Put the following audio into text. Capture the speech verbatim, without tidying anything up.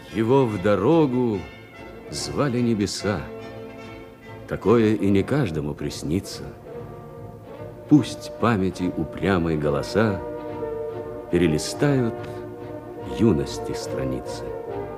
Его в дорогу звали небеса. Такое и не каждому приснится. Пусть памяти упрямые голоса перелистают юности страницы.